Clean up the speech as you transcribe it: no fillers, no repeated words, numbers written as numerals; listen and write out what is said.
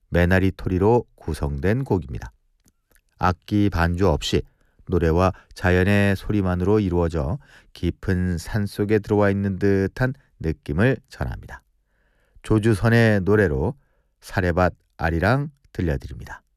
메나리 토리로 구성된 곡입니다. 악기 반주 없이 노래와 자연의 소리만으로 이루어져 깊은 산속에 들어와 있는 듯한 느낌을 전합니다. 조주선의 노래로 사레밭 아리랑 들려드립니다.